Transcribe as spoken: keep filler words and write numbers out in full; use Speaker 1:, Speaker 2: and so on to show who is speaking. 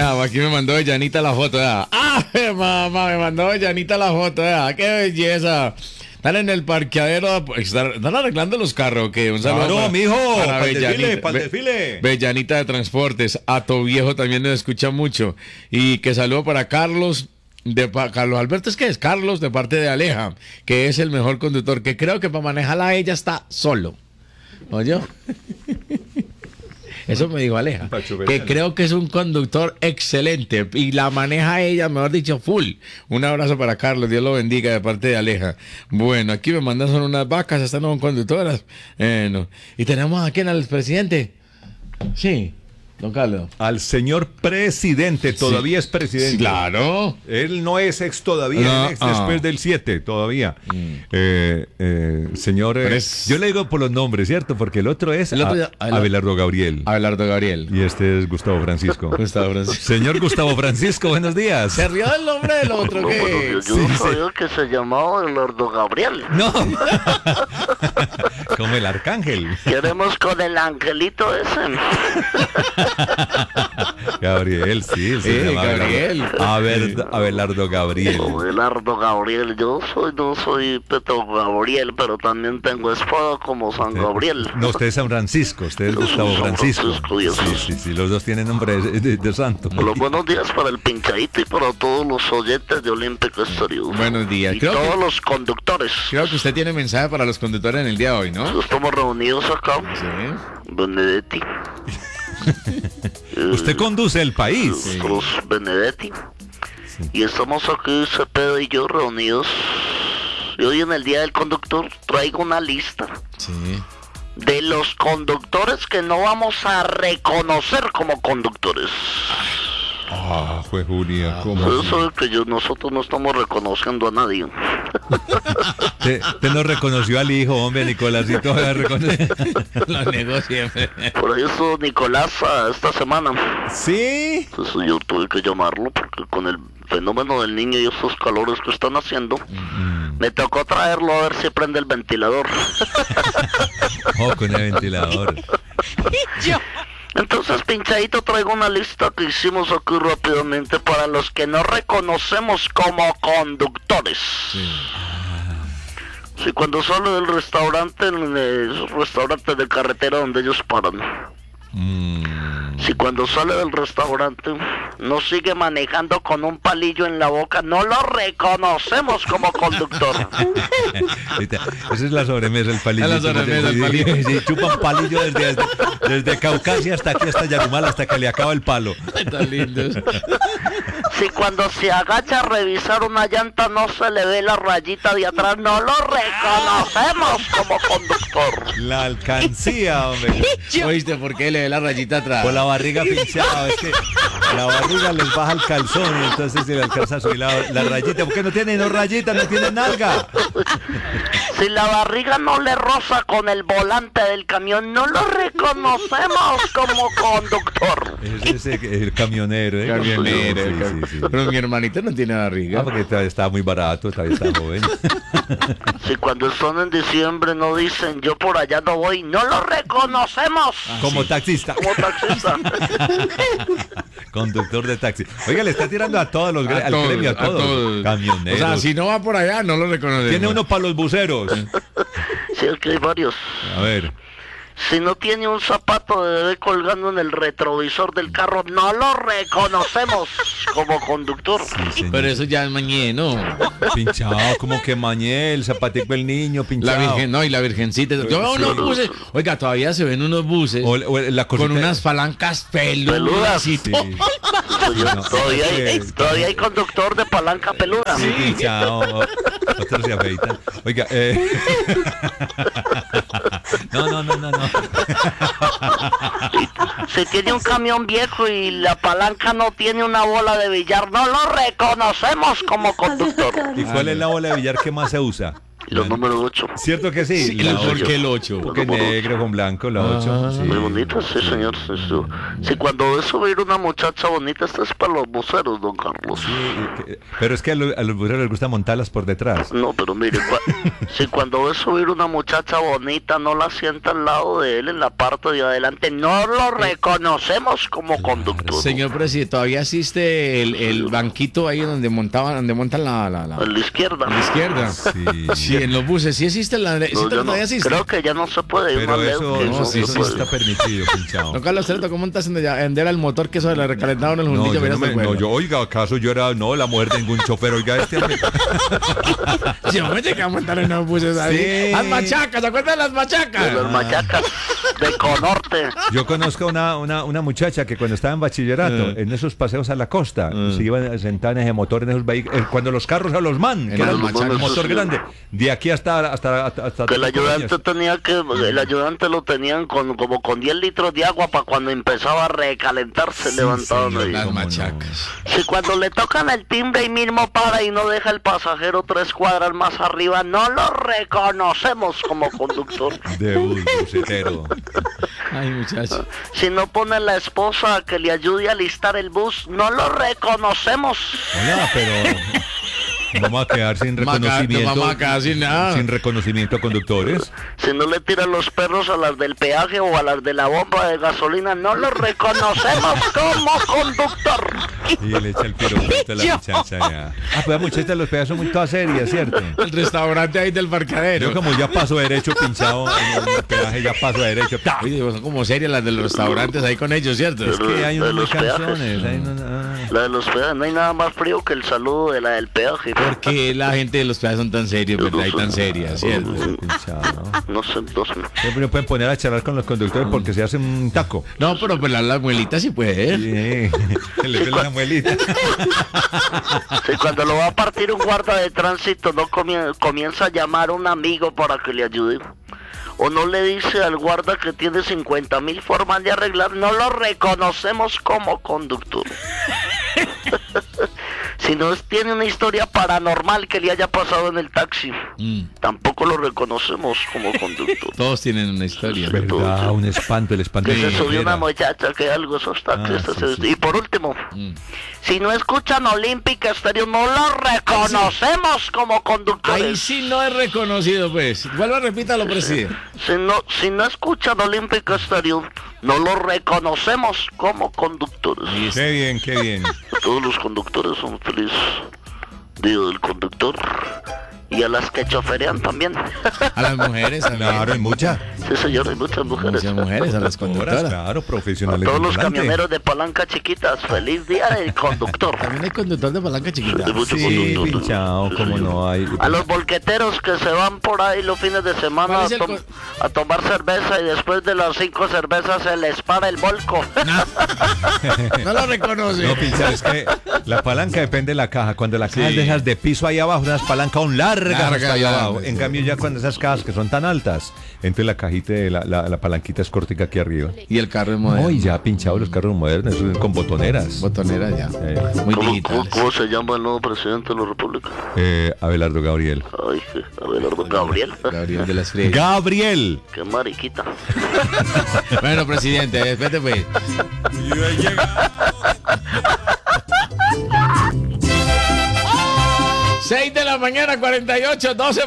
Speaker 1: Vea, aquí me mandó Yanita la foto, vea. ¡Ah, mamá! Me mandó Yanita la foto, vea. ¡Qué belleza! Están en el parqueadero, están, están arreglando los carros, que un saludo.
Speaker 2: Claro,
Speaker 1: para,
Speaker 2: mijo,
Speaker 1: para
Speaker 2: pa'l desfile,
Speaker 1: Bellanita,
Speaker 2: pa'l
Speaker 1: Be-
Speaker 2: desfile.
Speaker 1: Bellanita de Transportes, Ato Viejo también nos escucha mucho. Y que saludo para Carlos, de pa- Carlos Alberto, es que es Carlos, de parte de Aleja, que es el mejor conductor, que creo que para manejarla ella está solo. ¿Oye? Eso me dijo Aleja,
Speaker 2: Pacho
Speaker 1: que
Speaker 2: Belén.
Speaker 1: creo que es un conductor excelente y la maneja ella, mejor dicho, full. Un abrazo para Carlos, Dios lo bendiga de parte de Aleja. Bueno, aquí me mandan son unas vacas, estas no son conductoras. Bueno, y tenemos aquí al presidente. Sí, don Carlos.
Speaker 2: Al señor presidente, todavía es presidente.
Speaker 1: Sí, claro.
Speaker 2: Él no es ex todavía,
Speaker 1: No,
Speaker 2: él es
Speaker 1: ah.
Speaker 2: después del siete todavía. Eh, eh, señor, eh,
Speaker 1: Pres-
Speaker 2: yo le digo por los nombres, ¿cierto? Porque el otro es
Speaker 1: El otro
Speaker 2: A-
Speaker 1: ya- el-
Speaker 2: Abelardo Gabriel.
Speaker 1: Abelardo Gabriel.
Speaker 2: Y este es Gustavo Francisco.
Speaker 1: Gustavo Francisco.
Speaker 2: Señor Gustavo Francisco, buenos días.
Speaker 1: Se rió del nombre del otro,
Speaker 3: No,
Speaker 1: ¿qué?
Speaker 3: bueno, yo, yo
Speaker 2: Sí,
Speaker 3: no
Speaker 2: sí.
Speaker 3: sabía que se llamaba Abelardo Gabriel.
Speaker 2: No. Como el arcángel.
Speaker 3: Queremos con el angelito ese.
Speaker 2: Gabriel, sí, sí,
Speaker 1: Sí,
Speaker 2: se llama
Speaker 1: Gabriel.
Speaker 2: Abelardo, Abelardo Gabriel.
Speaker 3: Abelardo Gabriel, yo soy, no soy Petro Gabriel, pero también tengo espada como San Gabriel.
Speaker 2: No, usted es San Francisco, usted es
Speaker 3: Yo soy
Speaker 2: Gustavo
Speaker 3: San
Speaker 2: Francisco.
Speaker 3: Francisco, yo
Speaker 2: Sí,
Speaker 3: soy-
Speaker 2: sí, sí, los dos tienen nombre de, de- de santo.
Speaker 3: Los buenos días para el pinchadito y para todos los oyentes de Olímpico Estéreo.
Speaker 1: Buenos días.
Speaker 3: Y
Speaker 1: Creo
Speaker 3: todos
Speaker 1: que,
Speaker 3: los conductores.
Speaker 1: creo que usted tiene mensaje para los conductores en el día de hoy, ¿no?
Speaker 3: Estamos reunidos acá.
Speaker 1: Sí.
Speaker 3: Benedetti.
Speaker 2: Usted conduce el país.
Speaker 3: Nosotros, Benedetti. Y estamos aquí, Cepeda y yo, reunidos. Y hoy en el Día del Conductor traigo una lista
Speaker 1: Sí.
Speaker 3: de los conductores que no vamos a reconocer como conductores.
Speaker 2: Ah, fue Julia, ¿cómo?
Speaker 3: Ustedes saben que yo, nosotros no estamos reconociendo a nadie.
Speaker 2: Te, te nos reconoció al hijo, hombre, Nicolásito. me reconoce.
Speaker 1: Los negó siempre.
Speaker 3: Por ahí estuvo Nicolás ah, esta semana.
Speaker 2: Sí.
Speaker 3: Entonces yo tuve que llamarlo porque con el fenómeno del niño y estos calores que están haciendo, me tocó traerlo a ver si prende el ventilador.
Speaker 2: Oh, con el ventilador.
Speaker 3: Entonces, pinchadito, traigo una lista que hicimos aquí rápidamente para los que no reconocemos como conductores. Si cuando sale del restaurante, en el restaurante de carretera donde ellos paran,
Speaker 2: Mm.
Speaker 3: si cuando sale del restaurante no sigue manejando con un palillo en la boca, no lo reconocemos como conductor.
Speaker 2: Ahorita, esa es la sobremesa, el palillo.
Speaker 1: Es la sobremesa, el palillo.
Speaker 2: Sí, chupan palillo desde, desde, desde Caucasia hasta aquí, hasta Yarumal, hasta que le acaba el palo.
Speaker 1: Tan lindos.
Speaker 3: Si cuando se agacha a revisar una llanta no se le ve la rayita de atrás, no lo reconocemos como conductor.
Speaker 2: La alcancía, hombre.
Speaker 1: ¿Oíste por qué le ve la rayita atrás?
Speaker 2: Con la barriga pinchada, es que la barriga les baja el calzón y entonces se le alcanza a subir la, la rayita. ¿Por qué no tiene no rayita, no tiene nalga?
Speaker 3: Si la barriga no le roza con el volante del camión, no lo reconocemos como conductor.
Speaker 2: Es ese, el camionero, ¿eh?
Speaker 1: Camionero.
Speaker 2: Sí,
Speaker 1: cam-
Speaker 2: sí, sí.
Speaker 1: Pero mi hermanito no tiene barriga.
Speaker 2: Ah, porque todavía está muy barato, todavía está joven.
Speaker 3: Si cuando están en diciembre no dicen yo por allá no voy, no lo reconocemos
Speaker 2: Como taxista.
Speaker 3: como taxista.
Speaker 2: Conductor de taxi. Oiga, le está tirando a todos los gre-
Speaker 1: A
Speaker 2: al
Speaker 1: todos,
Speaker 2: gremio, a
Speaker 1: a
Speaker 2: todos.
Speaker 1: todos.
Speaker 2: Camioneros.
Speaker 1: O sea, si no va por allá, no lo reconocemos.
Speaker 2: Tiene uno para los buceros.
Speaker 3: Sí, es que hay varios.
Speaker 2: A ver.
Speaker 3: Si no tiene un zapato de bebé colgando en el retrovisor del carro, no lo reconocemos como conductor.
Speaker 2: Sí, señor.
Speaker 1: Pero eso ya es mañeno.
Speaker 2: Pinchado, como que mañé el zapatico del niño,
Speaker 1: La
Speaker 2: pinchado.
Speaker 1: virgen, no, y la virgencita. Yo veo unos buses. Oiga, todavía se ven unos buses
Speaker 2: O, o la cosita-
Speaker 1: con unas palancas peludas
Speaker 3: Peludas.
Speaker 1: y
Speaker 2: Sí.
Speaker 1: todo.
Speaker 3: Yo-
Speaker 2: No,
Speaker 3: todavía, hay,
Speaker 2: es que-
Speaker 3: todavía hay conductor de palanca peluda.
Speaker 2: Sí, pinchado. Otros se afeitan. Oiga, eh. No, no, no, no, no.
Speaker 3: Si tiene un camión viejo y la palanca no tiene una bola de billar, no lo reconocemos como conductor.
Speaker 2: ¿Y cuál es la bola de billar que más se usa?
Speaker 3: Y los números ocho.
Speaker 2: ¿Cierto que sí?
Speaker 1: Sí,
Speaker 2: La
Speaker 1: ¿por
Speaker 2: ocho.
Speaker 1: qué el ocho?
Speaker 2: Porque negro con blanco, la ocho. Sí.
Speaker 3: Muy bonita, sí, señor. Sí, sí. Sí, cuando ves subir una muchacha bonita, esto es para los buceros, don Carlos.
Speaker 2: Sí, que- pero es que a, lo- a los buceros les gusta montarlas por detrás.
Speaker 3: No, pero mire, cua- si cuando ves subir una muchacha bonita, no la sienta al lado de él en la parte de adelante, no lo reconocemos como conductor.
Speaker 1: Señor presidente, ¿todavía existe el, el banquito ahí donde montaban, donde montan la, la, la,
Speaker 3: A la izquierda.
Speaker 1: a la izquierda?
Speaker 2: Sí.
Speaker 1: Sí, en los buses, sí existe la, ¿sí
Speaker 3: No, ya no.
Speaker 1: todavía existe?
Speaker 3: Creo que ya no se puede ir
Speaker 2: Pero
Speaker 3: más
Speaker 2: eso,
Speaker 3: lejos que
Speaker 2: no,
Speaker 3: eso,
Speaker 2: sí,
Speaker 3: no
Speaker 2: sí
Speaker 3: se puede.
Speaker 2: está permitido, pinchado.
Speaker 1: Don Carlos Treto, ¿cómo estás haciendo ya? Vender al motor que eso le recalentaron el
Speaker 2: No,
Speaker 1: hundillo.
Speaker 2: yo
Speaker 1: mira
Speaker 2: no, me-
Speaker 1: hasta el
Speaker 2: no,
Speaker 1: huevo.
Speaker 2: yo, oiga, ¿acaso yo era, no, la mujer de ningún chofer, oiga, este
Speaker 1: Yo me llegué a montar en los buses ahí.
Speaker 2: Sí.
Speaker 1: Las machacas, ¿se acuerdan de las machacas?
Speaker 3: De las machacas de Conorte.
Speaker 2: Yo conozco una, una, una muchacha que cuando estaba en bachillerato, en esos paseos a la costa, se iban sentar en ese motor, en esos vehículos, cuando los carros a los man, que
Speaker 1: En
Speaker 2: era
Speaker 1: los
Speaker 2: el motor,
Speaker 1: machacos,
Speaker 2: motor
Speaker 3: sí.
Speaker 2: grande, de aquí hasta hasta hasta, hasta
Speaker 3: Que el
Speaker 2: Tres
Speaker 3: ayudante
Speaker 2: Colonias.
Speaker 3: tenía que, el ayudante lo tenían con como con diez litros de agua para cuando empezaba a recalentarse, levantaban
Speaker 2: señor,
Speaker 3: ahí.
Speaker 1: Las
Speaker 2: ¿Cómo no?
Speaker 1: machacas.
Speaker 3: Si cuando le tocan el timbre y mismo para y no deja el pasajero tres cuadras más arriba, no lo reconocemos como conductor.
Speaker 2: De un bucetero.
Speaker 1: Ay, muchacho.
Speaker 3: Si no pone a la esposa a que le ayude a alistar el bus, no lo reconocemos.
Speaker 2: Hola, pero vamos a quedar sin
Speaker 1: Maca-
Speaker 2: reconocimiento.
Speaker 1: no vamos a quedar sin nada.
Speaker 2: Sin reconocimiento a conductores.
Speaker 3: Si no le tiran los perros a las del peaje o a las de la bomba de gasolina, no lo reconocemos como conductor.
Speaker 2: Y le echa el piropito a la muchacha ya. Ah, pues la muchacha de los pedazos son muy todas serias, ¿cierto?
Speaker 1: El restaurante ahí del parqueadero.
Speaker 2: Yo como ya paso derecho pinchado en el peaje, ya paso derecho. ¡Ta!
Speaker 1: Oye, son como serias las de los restaurantes ahí con ellos, ¿cierto?
Speaker 2: Es que hay
Speaker 3: de
Speaker 2: unas muy
Speaker 3: los peajes.
Speaker 2: canciones. Hay una- ah.
Speaker 3: La de los peajes, no hay nada más frío que el saludo de la del peaje.
Speaker 1: ¿Por qué la gente de los peajes son tan serios, verdad? Y tan serias, ¿cierto?
Speaker 2: Pinchado.
Speaker 3: No sé, no sé.
Speaker 2: Siempre no pueden poner a charlar con los conductores porque se hacen un taco.
Speaker 1: No, pero pues la, la muelita sí puede, ¿eh?
Speaker 2: Sí, le duele la muelita.
Speaker 3: Si cuando lo va a partir un guarda de tránsito no comie- comienza a llamar a un amigo para que le ayude. O no le dice al guarda que tiene cincuenta mil formas de arreglar, no lo reconocemos como conductor. Si no es- tiene una historia paranormal que le haya pasado en el taxi,
Speaker 1: Mm.
Speaker 3: tampoco lo reconocemos como conductor.
Speaker 1: Todos tienen una historia.
Speaker 2: Verdad, un espanto, el espanto.
Speaker 3: Que
Speaker 2: de
Speaker 3: se
Speaker 2: la
Speaker 3: subió una
Speaker 2: carrera.
Speaker 3: muchacha, que algo esos taxistas.
Speaker 2: Ah, sí,
Speaker 3: se-
Speaker 2: sí.
Speaker 3: Y por último,
Speaker 1: Mm.
Speaker 3: si no escuchan Olímpica Estéreo, no lo reconocemos como conductores.
Speaker 1: Ahí sí no es reconocido, pues. Vuelva, repítalo, presidente.
Speaker 3: Si no, si no escuchan Olímpica Estéreo, no lo reconocemos como conductores.
Speaker 2: Qué bien, qué bien.
Speaker 3: Todos los conductores son feliz día del conductor. Y a las que choferean también.
Speaker 1: A las mujeres también.
Speaker 2: Claro, hay muchas.
Speaker 3: Sí, señor, hay muchas mujeres.
Speaker 1: Muchas mujeres, a las
Speaker 2: Horas,
Speaker 1: conductoras.
Speaker 2: claro,
Speaker 3: A
Speaker 2: profesionales.
Speaker 3: todos los
Speaker 2: volante.
Speaker 3: camioneros de palanca chiquitas, feliz día del conductor.
Speaker 1: También hay conductor de palanca chiquita.
Speaker 3: De mucho
Speaker 2: Sí,
Speaker 3: conductor.
Speaker 2: pinchado,
Speaker 3: Sí,
Speaker 2: cómo
Speaker 3: señor.
Speaker 2: no hay.
Speaker 3: A los volqueteros que se van por ahí los fines de semana
Speaker 1: ¿Cuál
Speaker 3: a,
Speaker 1: es el
Speaker 3: tom-
Speaker 1: co-
Speaker 3: a tomar cerveza y después de las cinco cervezas se les para el volco.
Speaker 1: No lo reconoce.
Speaker 2: No, pinchado, es que la palanca depende de la caja. Cuando la caja
Speaker 1: Sí.
Speaker 2: dejas de piso ahí abajo, unas palancas aún largas
Speaker 1: Largas,
Speaker 2: hasta ahí
Speaker 1: largas,
Speaker 2: abajo. En
Speaker 1: sí.
Speaker 2: cambio, ya cuando esas cajas que son tan altas, entonces la cajita, de la, la, la palanquita es cortica aquí arriba.
Speaker 1: Y el carro es moderno.
Speaker 2: Hoy ya pinchado los carros modernos con botoneras.
Speaker 1: Botonera ya.
Speaker 2: Eh,
Speaker 1: Muy
Speaker 3: ¿Cómo,
Speaker 1: digitales.
Speaker 3: cómo- cómo se llama el nuevo presidente de la República?
Speaker 2: eh, Abelardo Gabriel.
Speaker 3: Ay, Abelardo Gabriel.
Speaker 1: Gabriel de las Frías.
Speaker 2: Gabriel.
Speaker 3: Qué mariquita.
Speaker 1: Bueno, presidente, espérate pues. seis de la mañana, cuarenta y ocho, doce